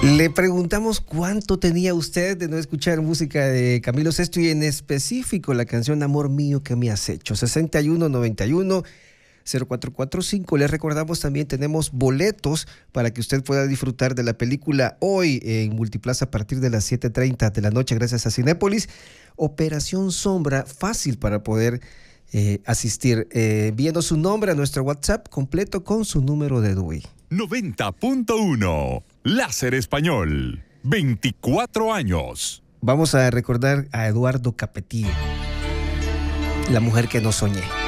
Le preguntamos cuánto tenía usted de no escuchar música de Camilo Sesto y en específico la canción Amor Mío que me has hecho. 6191-0445. Les recordamos también tenemos boletos para que usted pueda disfrutar de la película hoy en Multiplaza a partir de las 7:30 de la noche gracias a Cinépolis. Operación Sombra, fácil para poder asistir. Viendo su nombre a nuestro WhatsApp completo con su número de DUI. 90.1 Láser Español, 24 años. Vamos a recordar a Eduardo Capetillo, la mujer que no soñé.